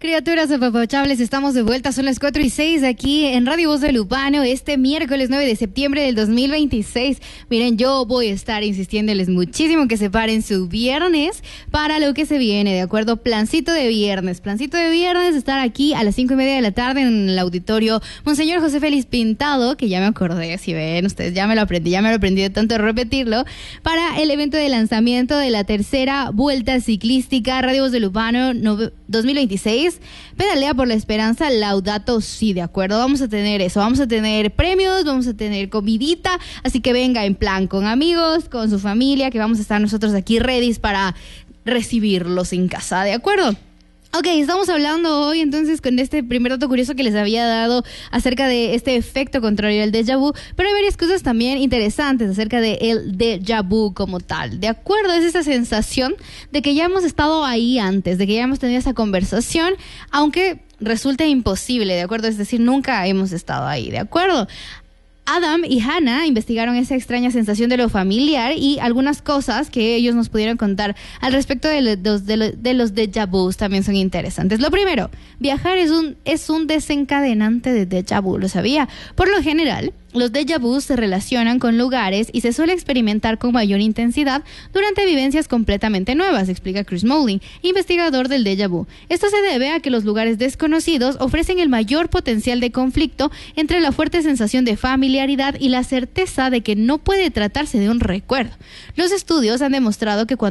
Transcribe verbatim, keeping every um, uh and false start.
Criaturas apapachables, estamos de vuelta, son las cuatro y seis aquí en Radio Voz de Lupano, este miércoles nueve de septiembre del dos mil veintiséis. Miren, yo voy a estar insistiéndoles muchísimo que separen su viernes para lo que se viene, ¿de acuerdo? Plancito de viernes, plancito de viernes, estar aquí a las cinco y media de la tarde en el auditorio Monseñor José Félix Pintado, que ya me acordé, si ven ustedes, ya me lo aprendí, ya me lo aprendí de tanto repetirlo, para el evento de lanzamiento de la tercera vuelta ciclística Radio Voz de Lupano dos mil veintiséis. Pedalea por la esperanza, Laudato Si, ¿de acuerdo? Vamos a tener eso, vamos a tener premios, vamos a tener comidita, así que venga en plan con amigos, con su familia, que vamos a estar nosotros aquí ready para recibirlos en casa, ¿de acuerdo? Ok, estamos hablando hoy entonces con este primer dato curioso que les había dado acerca de este efecto contrario al déjà vu, pero hay varias cosas también interesantes acerca del déjà vu como tal. De acuerdo, es esa sensación de que ya hemos estado ahí antes, de que ya hemos tenido esa conversación, aunque resulta imposible, ¿de acuerdo? Es decir, nunca hemos estado ahí, ¿de acuerdo? Adam y Hannah investigaron esa extraña sensación de lo familiar y algunas cosas que ellos nos pudieron contar al respecto de los, de los, de los déjà vus también son interesantes. Lo primero, viajar es un, es un desencadenante de déjà vu, ¿lo sabía? Por lo general, los déjà vus se relacionan con lugares y se suele experimentar con mayor intensidad durante vivencias completamente nuevas, explica Chris Mowling, investigador del déjà vu. Esto se debe a que los lugares desconocidos ofrecen el mayor potencial de conflicto entre la fuerte sensación de familiaridad y la certeza de que no puede tratarse de un recuerdo. Los estudios han demostrado que cuando